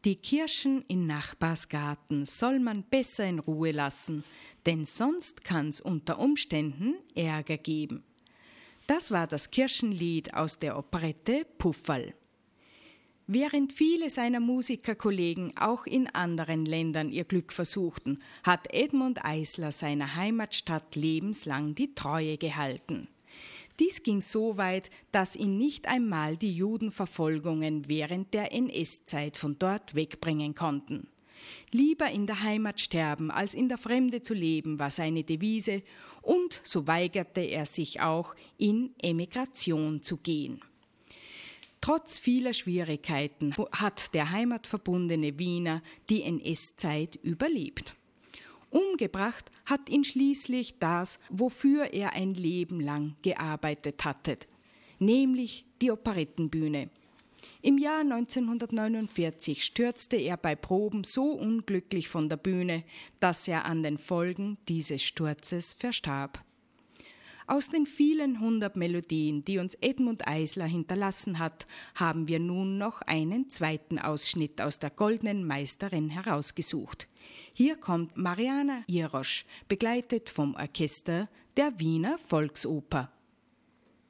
Die Kirschen in Nachbarsgarten soll man besser in Ruhe lassen, denn sonst kann's unter Umständen Ärger geben. Das war das Kirchenlied aus der Operette Pufferl. Während viele seiner Musikerkollegen auch in anderen Ländern ihr Glück versuchten, hat Edmund Eisler seiner Heimatstadt lebenslang die Treue gehalten. Dies ging so weit, dass ihn nicht einmal die Judenverfolgungen während der NS-Zeit von dort wegbringen konnten. Lieber in der Heimat sterben, als in der Fremde zu leben, war seine Devise, und so weigerte er sich auch, in Emigration zu gehen. Trotz vieler Schwierigkeiten hat der heimatverbundene Wiener die NS-Zeit überlebt. Umgebracht hat ihn schließlich das, wofür er ein Leben lang gearbeitet hatte, nämlich die Operettenbühne. Im Jahr 1949 stürzte er bei Proben so unglücklich von der Bühne, dass er an den Folgen dieses Sturzes verstarb. Aus den vielen 100 Melodien, die uns Edmund Eisler hinterlassen hat, haben wir nun noch einen zweiten Ausschnitt aus der Goldenen Meisterin herausgesucht. Hier kommt Mariana Irosch, begleitet vom Orchester der Wiener Volksoper.